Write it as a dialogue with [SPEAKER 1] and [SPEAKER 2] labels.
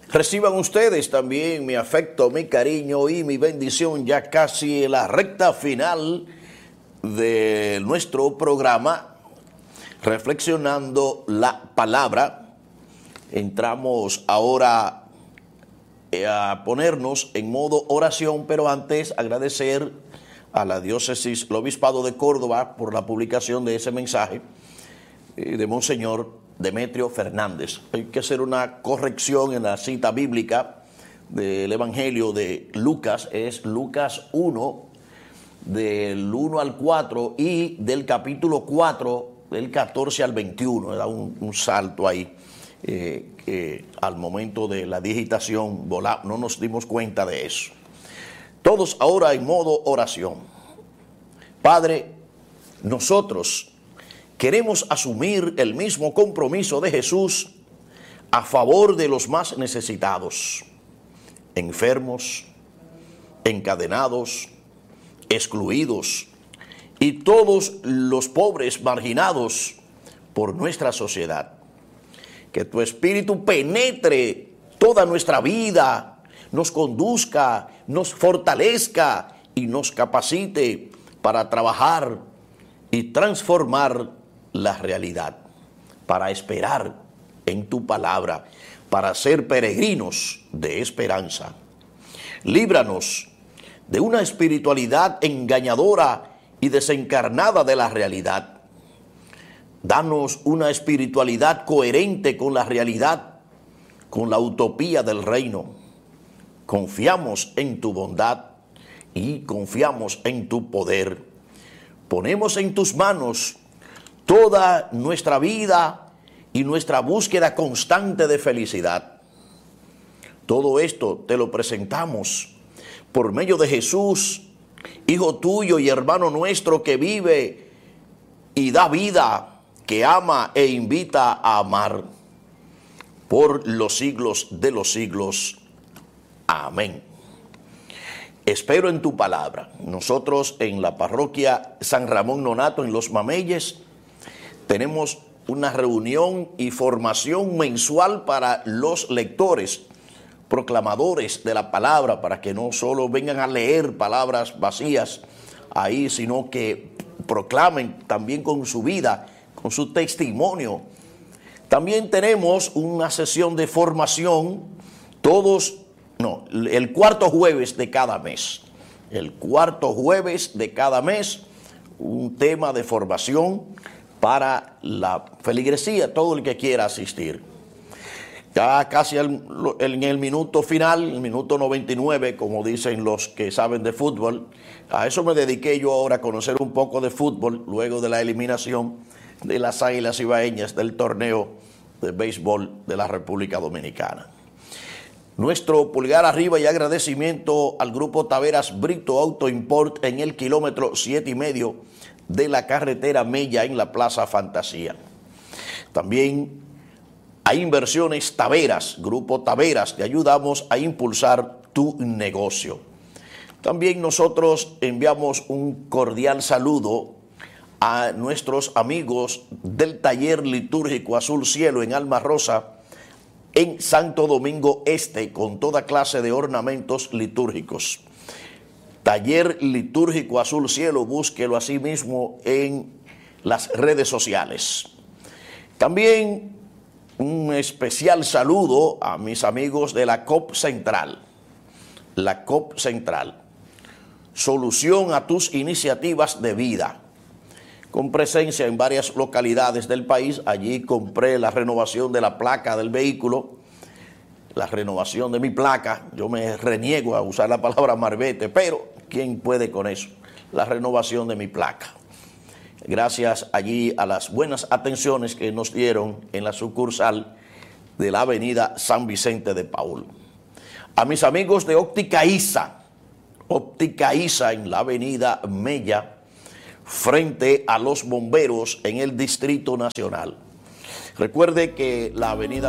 [SPEAKER 1] Reciban ustedes también mi afecto, mi cariño y mi bendición ya casi en la recta final de nuestro programa, reflexionando la palabra. Entramos ahora a ponernos en modo oración, pero antes agradecer a la diócesis, el obispado de Córdoba, por la publicación de ese mensaje de Monseñor Demetrio Fernández. Hay que hacer una corrección en la cita bíblica del Evangelio de Lucas. Es Lucas 1, del 1 al 4 y del capítulo 4, del 14 al 21. Da un salto ahí. Al momento de la digitación no nos dimos cuenta de eso. Todos ahora en modo oración. Padre, nosotros queremos asumir el mismo compromiso de Jesús a favor de los más necesitados, enfermos, encadenados, excluidos y todos los pobres marginados por nuestra sociedad. Que tu Espíritu penetre toda nuestra vida, nos conduzca, nos fortalezca y nos capacite para trabajar y transformar la realidad, para esperar en tu palabra, para ser peregrinos de esperanza. Líbranos de una espiritualidad engañadora y desencarnada de la realidad. Danos una espiritualidad coherente con la realidad, con la utopía del reino. Confiamos en tu bondad y confiamos en tu poder. Ponemos en tus manos toda nuestra vida y nuestra búsqueda constante de felicidad. Todo esto te lo presentamos por medio de Jesús, Hijo tuyo y hermano nuestro, que vive y da vida, que ama e invita a amar por los siglos de los siglos. Amén. Espero en tu palabra. Nosotros en la parroquia San Ramón Nonato, en Los Mameyes, tenemos una reunión y formación mensual para los lectores, proclamadores de la palabra, para que no solo vengan a leer palabras vacías ahí, sino que proclamen también con su vida, con su testimonio. También tenemos una sesión de formación el cuarto jueves de cada mes. El cuarto jueves de cada mes, un tema de formación para la feligresía, todo el que quiera asistir. Ya casi en el minuto final, el minuto 99, como dicen los que saben de fútbol, a eso me dediqué yo ahora, a conocer un poco de fútbol, luego de la eliminación de las Águilas Ibaeñas del torneo de béisbol de la República Dominicana. Nuestro pulgar arriba y agradecimiento al Grupo Taveras Brito Auto Import en el kilómetro 7,5 de la carretera Mella en la Plaza Fantasía. También a Inversiones Taveras, Grupo Taveras, te ayudamos a impulsar tu negocio. También nosotros enviamos un cordial saludo a nuestros amigos del Taller Litúrgico Azul Cielo en Alma Rosa, en Santo Domingo Este, con toda clase de ornamentos litúrgicos. Taller Litúrgico Azul Cielo, búsquelo así mismo en las redes sociales. También un especial saludo a mis amigos de la COP Central. La COP Central, solución a tus iniciativas de vida, con presencia en varias localidades del país. Allí compré la renovación de la placa del vehículo, la renovación de mi placa. Yo me reniego a usar la palabra marbete, pero ¿quién puede con eso? La renovación de mi placa. Gracias allí a las buenas atenciones que nos dieron en la sucursal de la avenida San Vicente de Paúl. A mis amigos de Óptica Isa en la avenida Mella, frente a los bomberos en el Distrito Nacional. Recuerde que la avenida